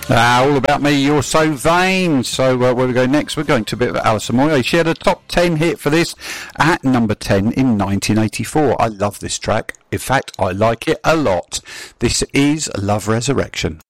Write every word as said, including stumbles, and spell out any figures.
Ah, all about me, you're so vain. So uh, where we go next, we're going to a bit of Alison Moyet. She had a top ten hit for this at number ten in nineteen eighty-four. I love this track. In fact, I like it a lot. This is Love Resurrection.